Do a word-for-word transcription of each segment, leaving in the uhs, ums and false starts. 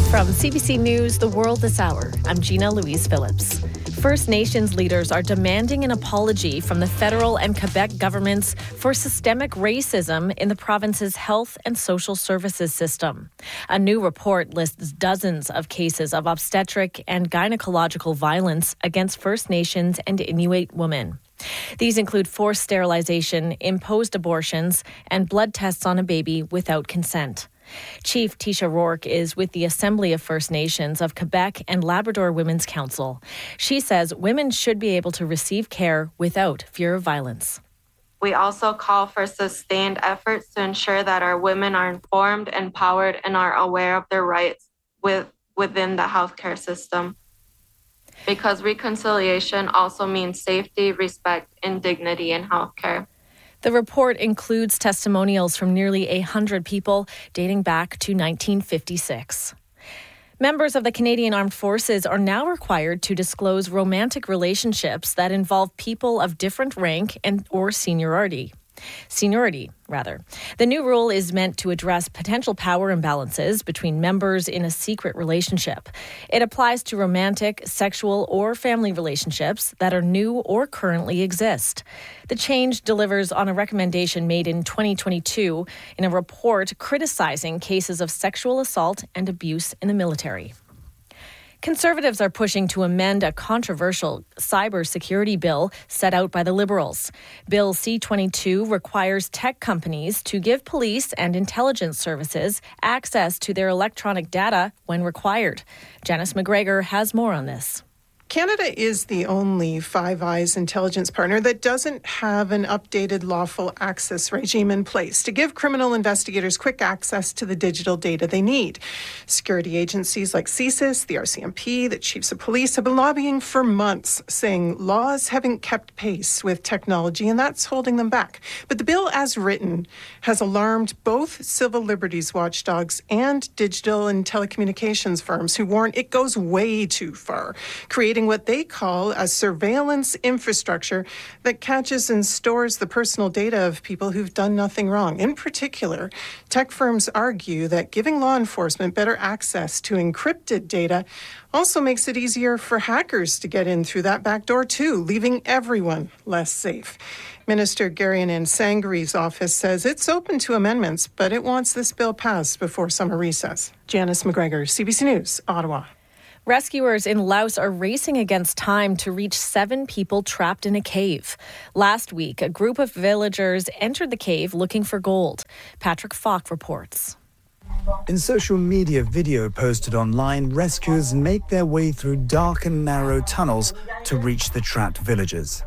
From C B C News, The World This Hour, I'm Gina Louise Phillips. First Nations leaders are demanding an apology from the federal and Quebec governments for systemic racism in the province's health and social services system. A new report lists dozens of cases of obstetric and gynecological violence against First Nations and Inuit women. These include forced sterilization, imposed abortions, and blood tests on a baby without consent. Chief Tisha Rourke is with the Assembly of First Nations of Quebec and Labrador Women's Council. She says women should be able to receive care without fear of violence. We also call for sustained efforts to ensure that our women are informed, empowered, and are aware of their rights with, within the healthcare system. Because reconciliation also means safety, respect, and dignity in healthcare. The report includes testimonials from nearly one hundred people dating back to nineteen fifty-six. Members of the Canadian Armed Forces are now required to disclose romantic relationships that involve people of different rank and or seniority. Seniority, rather. The new rule is meant to address potential power imbalances between members in a secret relationship. It applies to romantic, sexual, or family relationships that are new or currently exist. The change delivers on a recommendation made in twenty twenty-two in a report criticizing cases of sexual assault and abuse in the military. Conservatives are pushing to amend a controversial cybersecurity bill set out by the Liberals. Bill C twenty-two requires tech companies to give police and intelligence services access to their electronic data when required. Janice McGregor has more on this. Canada is the only Five Eyes intelligence partner that doesn't have an updated lawful access regime in place to give criminal investigators quick access to the digital data they need. Security agencies like C S I S, the R C M P, the chiefs of police have been lobbying for months, saying laws haven't kept pace with technology and that's holding them back. But the bill as written has alarmed both civil liberties watchdogs and digital and telecommunications firms who warn it goes way too far, creating what they call a surveillance infrastructure that catches and stores the personal data of people who've done nothing wrong. In particular, tech firms argue that giving law enforcement better access to encrypted data also makes it easier for hackers to get in through that back door too, leaving everyone less safe. Minister Gary Nansangri's office says it's open to amendments, but it wants this bill passed before summer recess. Janice McGregor, C B C News, Ottawa. Rescuers in Laos are racing against time to reach seven people trapped in a cave. Last week, a group of villagers entered the cave looking for gold. Patrick Falk reports. In social media video posted online, rescuers make their way through dark and narrow tunnels to reach the trapped villagers.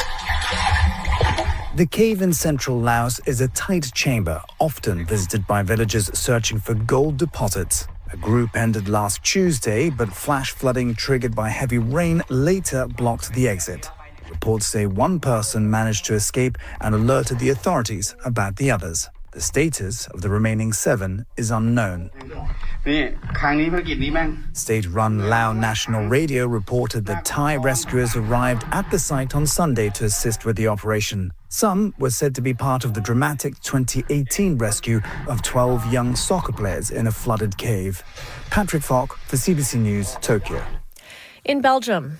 The cave in central Laos is a tight chamber, often visited by villagers searching for gold deposits. A group entered last Tuesday, but flash flooding triggered by heavy rain later blocked the exit. Reports say one person managed to escape and alerted the authorities about the others. The status of the remaining seven is unknown. State-run Lao National Radio reported that Thai rescuers arrived at the site on Sunday to assist with the operation. Some were said to be part of the dramatic twenty eighteen rescue of twelve young soccer players in a flooded cave. Patrick Falk for C B C News, Tokyo. In Belgium,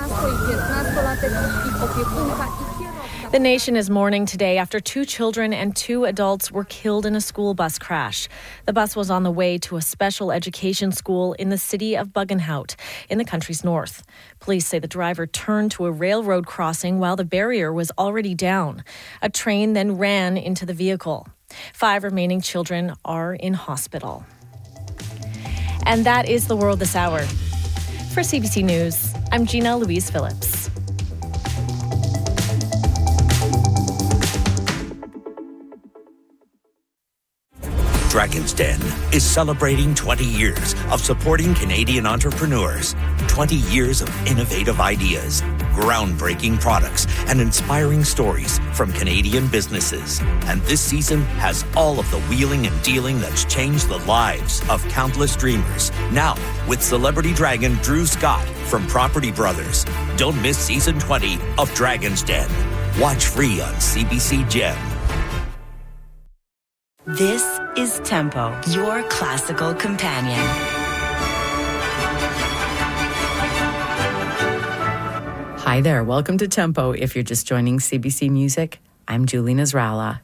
the nation is mourning today after two children and two adults were killed in a school bus crash. The bus was on the way to a special education school in the city of Buggenhout in the country's north. Police say the driver turned to a railroad crossing while the barrier was already down. A train then ran into the vehicle. Five remaining children are in hospital. And that is The World This Hour. For C B C News, I'm Gina Louise Phillips. Dragon's Den is celebrating twenty years of supporting Canadian entrepreneurs, twenty years of innovative ideas, groundbreaking products, and inspiring stories from Canadian businesses. And this season has all of the wheeling and dealing that's changed the lives of countless dreamers. Now, with celebrity dragon Drew Scott from Property Brothers. Don't miss season twenty of Dragon's Den. Watch free on C B C Gem. This is Tempo, your classical companion. Hi there, welcome to Tempo. If you're just joining C B C Music, I'm Julie Nasrallah.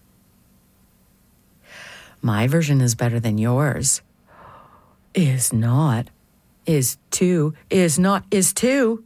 My version is better than yours. Is not. Is too. Is not. Is too.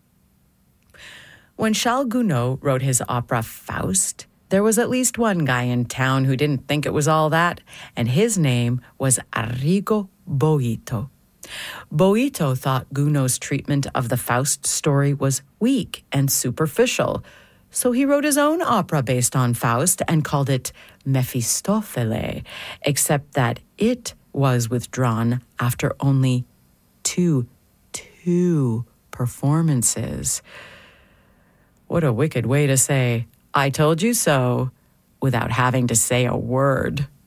When Charles Gounod wrote his opera Faust, there was at least one guy in town who didn't think it was all that, and his name was Arrigo Boito. Boito thought Gounod's treatment of the Faust story was weak and superficial, so he wrote his own opera based on Faust and called it Mephistopheles, except that it was withdrawn after only two, two performances. What a wicked way to say, "I told you so," without having to say a word.